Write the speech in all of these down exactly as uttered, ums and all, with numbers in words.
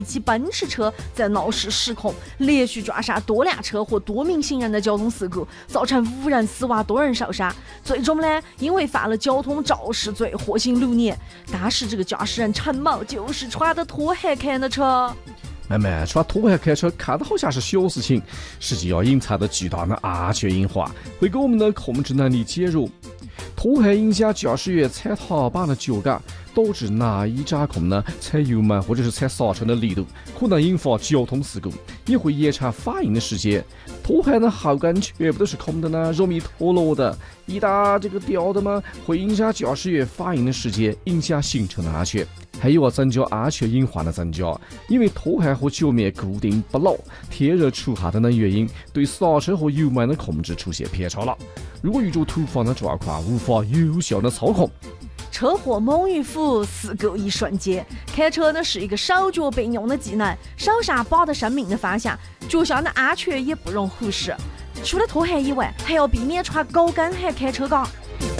一起奔驰车在闹市失控，连续抓杀多辆车和多名行人的交通事故，造成五人死亡，多人受伤。最终呢，因为犯了交通肇事罪，获刑六年。但是这个驾驶人陈某就是穿的拖鞋开的车。 妹妹，穿拖鞋开车看得好像是小事情，实际要隐藏着巨大的安全隐患，会给我们的控制能力减弱。拖鞋影响驾驶员踩踏板的脚感，导致难以掌控呢踩油门或者是踩刹车的力度，可能引发交通事故，也会延长反应的时间。拖鞋的后跟全部都是空的呢，容易脱落的，一旦这个掉的嘛，会影响驾驶员反应的时间，影响行程的安全。还有啊，增加安全隐患的增加，因为拖鞋和脚面固定不牢、天热出汗等等原因，对刹车和油门的控制出现偏差了。如果遇着突发的状况，无法有效的操控。 车祸猛于虎，事故一瞬间。开车呢是一个手脚并用的技能，手上把着生命的方向，脚下的安全也不容忽视。除了拖鞋以外，还要避免穿高跟鞋开车岗。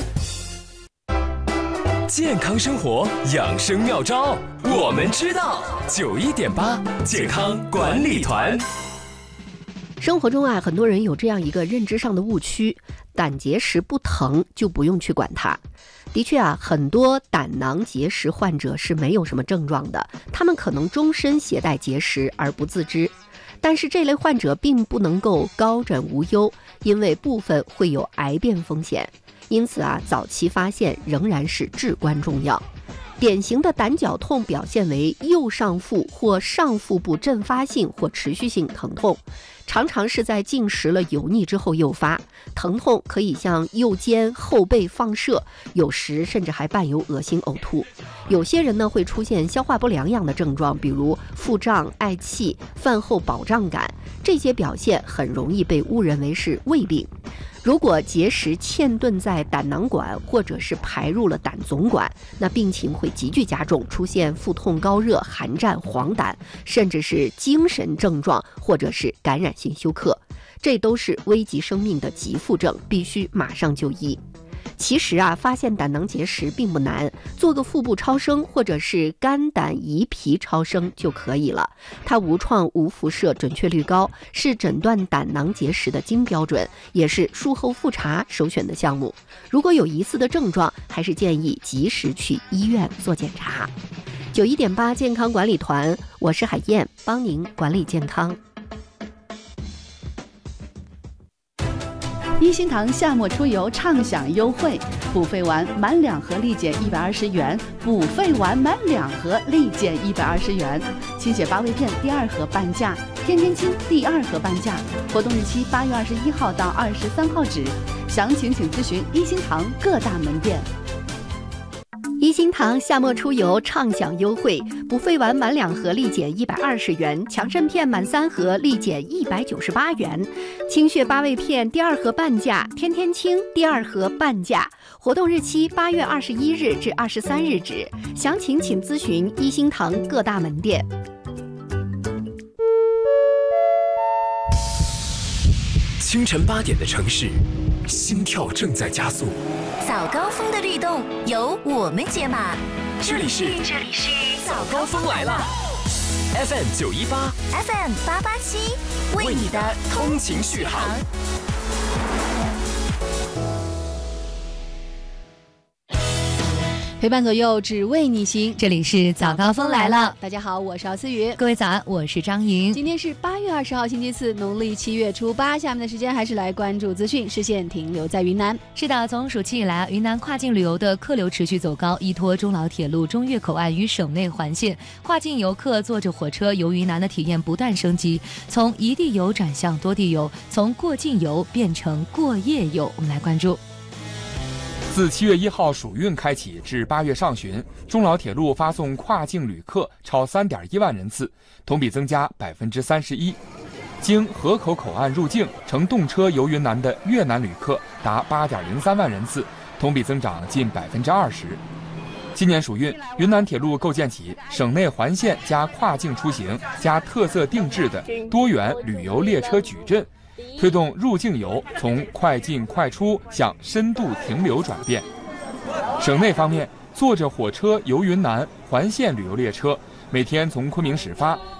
健康生活养生妙招，我们知道。九一点八健康管理团。 生活中啊，很多人有这样一个认知上的误区：胆结石不疼就不用去管它。的确啊，很多胆囊结石患者是没有什么症状的，他们可能终身携带结石而不自知。但是这类患者并不能够高枕无忧，因为部分会有癌变风险。因此啊，早期发现仍然是至关重要。典型的胆绞痛表现为右上腹或上腹部阵发性或持续性疼痛，常常是在进食了油腻之后诱发。疼痛可以向右肩、后背放射，有时甚至还伴有恶心呕吐。有些人呢会出现消化不良样的症状，比如腹胀、嗳气、饭后饱胀感，这些表现很容易被误认为是胃病。如果结石嵌顿在胆囊管或者是排入了胆总管，那病情会急剧加重，出现腹痛、高热、寒战、黄疸，甚至是精神症状或者是感染性休克，这都是危及生命的急腹症，必须马上就医。其实啊，发现胆囊结石并不难，做个腹部超声或者是肝胆胰脾超声就可以了。它无创无辐射，准确率高，是诊断胆囊结石的金标准，也是术后复查首选的项目。如果有疑似的症状，还是建议及时去医院做检查。九一点八健康管理团，我是海燕，帮您管理健康。 一心堂夏末出游畅享优惠，补肺丸满两盒立减一百二十元，补肺丸满两盒立减一百二十元。清血八味片第二盒半价，天天清第二盒半价。活动日期八月二十一号到二十三号止，详情请咨询一心堂各大门店。 一心堂夏末出游畅享优惠，补肺丸满两盒立减一百二十元，强肾片满三盒立减一百九十八元，清血八味片第二盒半价，天天清第二盒半价。活动日期八月二十一日至二十三日止，详情请咨询一心堂各大门店。 清晨八点的城市，心跳正在加速。 早高峰的律动由我们解码。 这里是这里是早高峰来了 ，F M 九一八 ，F M 八八七，为你的通勤续航。 陪伴左右，只为你行。 这里是早高峰来了， 大家好，我是敖思雨。 各位早安，我是张莹。 今天是八月二十号，星期四，农历七月初八。下面的时间还是来关注资讯，视线停留在云南。 是的，从暑期以来，云南跨境旅游的客流持续走高，依托中老铁路中越口岸与省内环线，跨境游客坐着火车游云南的体验不断升级，从一地游转向多地游，从过境游变成过夜游。我们来关注。 自七月一号暑运开启至八月上旬，中老铁路发送跨境旅客超三点一万人次，同比增加百分之三十一。经河口口岸入境乘动车游云南的越南旅客达八点零三万人次，同比增长近百分之二十。今年暑运，云南铁路构建起省内环线加跨境出行加特色定制的多元旅游列车矩阵。推动入境游从快进快出向深度停留转变。省内方面，坐着火车游云南环线旅游列车每天从昆明始发，